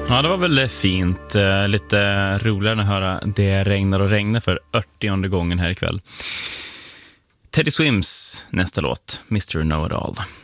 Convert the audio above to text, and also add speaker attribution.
Speaker 1: Ja, det var väl fint. Lite roligare att höra Det regnar och regnar för 80:e gången här ikväll. Teddy Swims nästa låt, Mr. Know-It-All.